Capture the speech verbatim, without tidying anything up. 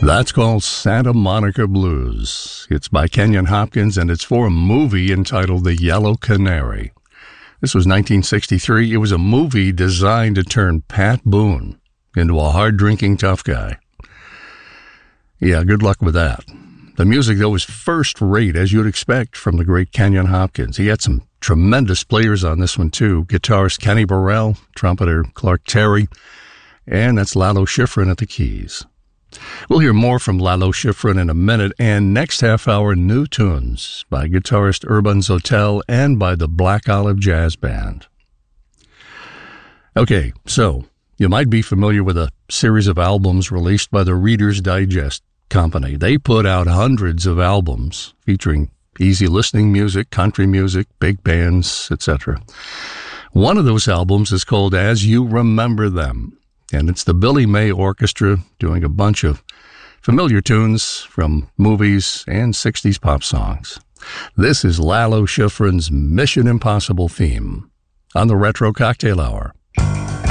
That's called Santa Monica Blues. It's by Kenyon Hopkins, and it's for a movie entitled The Yellow Canary. This was nineteen sixty-three. It was a movie designed to turn Pat Boone into a hard-drinking tough guy. Yeah, good luck with that. The music, though, was first-rate, as you'd expect from the great Kenyon Hopkins. He had some tremendous players on this one, too. Guitarist Kenny Burrell, trumpeter Clark Terry, and that's Lalo Schifrin at the keys. We'll hear more from Lalo Schifrin in a minute, and next half hour, new tunes by guitarist Urban Zotel and by the Black Olive Jazz Band. Okay, so you might be familiar with a series of albums released by the Reader's Digest Company. They put out hundreds of albums featuring easy listening music, country music, big bands, et cetera. One of those albums is called As You Remember Them, and it's the Billy May Orchestra doing a bunch of familiar tunes from movies and sixties pop songs. This is Lalo Schifrin's Mission Impossible theme on the Retro Cocktail Hour.